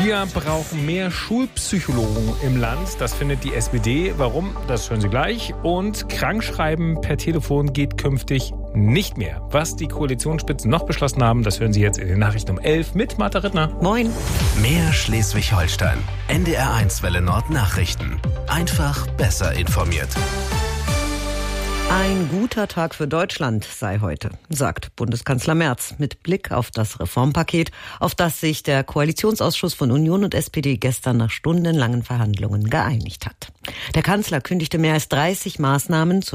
Wir brauchen mehr Schulpsychologen im Land. Das findet die SPD. Warum? Das hören Sie gleich. Und Krankschreiben per Telefon geht künftig nicht mehr. Was die Koalitionsspitzen noch beschlossen haben, das hören Sie jetzt in den Nachrichten um 11 mit Martha Rittner. Moin. Mehr Schleswig-Holstein. NDR1 Welle Nord Nachrichten. Einfach besser informiert. Ein guter Tag für Deutschland sei heute, sagt Bundeskanzler Merz mit Blick auf das Reformpaket, auf das sich der Koalitionsausschuss von Union und SPD gestern nach stundenlangen Verhandlungen geeinigt hat. Der Kanzler kündigte mehr als 30 Maßnahmen zur